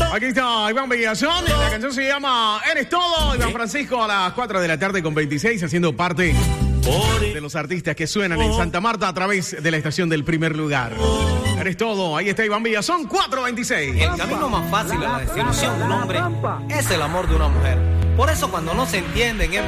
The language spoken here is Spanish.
Aquí está Iván Villazón. La canción se llama Eres Todo. Iván Francisco a las 4 de la tarde con 26, haciendo parte de los artistas que suenan en Santa Marta a través de la estación del primer lugar. Eres Todo. Ahí está Iván Villazón, 426. El camino más fácil a la desilusión de un hombre es el amor de una mujer. Por eso cuando no se entienden es